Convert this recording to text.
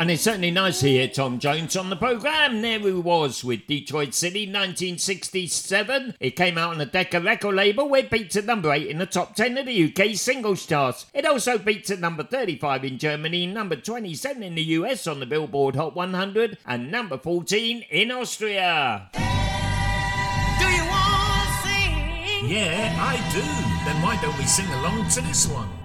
And it's certainly nice to hear Tom Jones on the programme. There he was with Detroit City, 1967. It came out on the Decca record label, where it peaked at number 8 in the top 10 of the UK singles charts. It also peaked at number 35 in Germany, number 27 in the US on the Billboard Hot 100, and number 14 in Austria. Do you want to sing? Yeah, I do. Then why don't we sing along to this one?